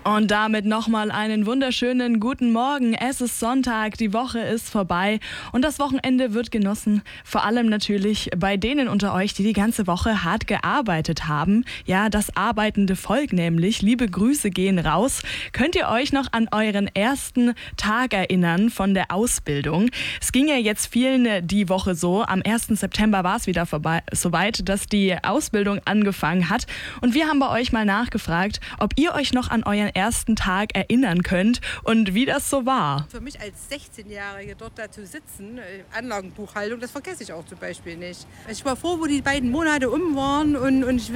Und damit nochmal einen wunderschönen guten Morgen. Es ist Sonntag, die Woche ist vorbei und das Wochenende wird genossen. Vor allem natürlich bei denen unter euch, die die ganze Woche hart gearbeitet haben. Ja, das arbeitende Volk nämlich. Liebe Grüße gehen raus. Könnt ihr euch noch an euren ersten Tag erinnern von der Ausbildung? Es ging ja jetzt vielen die Woche so. Am 1. September war es wieder soweit, dass die Ausbildung angefangen hat. Und wir haben bei euch mal nachgefragt, ob ihr euch noch an euren ersten Tag erinnern könnt und wie das so war. Für mich als 16-Jährige dort da zu sitzen, Anlagenbuchhaltung, das vergesse ich auch zum Beispiel nicht. Ich war froh, wo die beiden Monate waren und ich